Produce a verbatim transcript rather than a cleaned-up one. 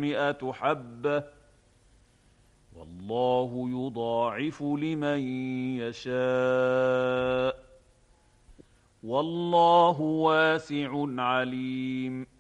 مائة حبة والله يضاعف لمن يشاء والله واسع عليم.